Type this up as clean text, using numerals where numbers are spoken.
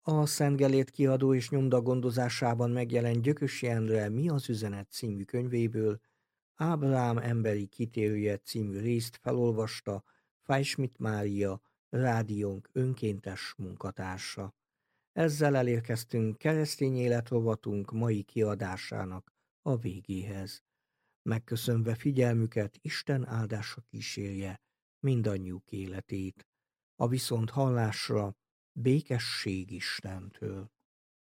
A Szentgelét kiadó és nyomda gondozásában megjelent Gyökösi Endre Mi az üzenet című könyvéből Ábrahám emberi kitérője című részt felolvasta Fajsmit Mária, rádiónk önkéntes munkatársa. Ezzel elérkeztünk keresztény életrovatunk mai kiadásának a végéhez. Megköszönve figyelmüket, Isten áldása kísérje mindannyiuk életét. A viszont hallásra békesség Istentől.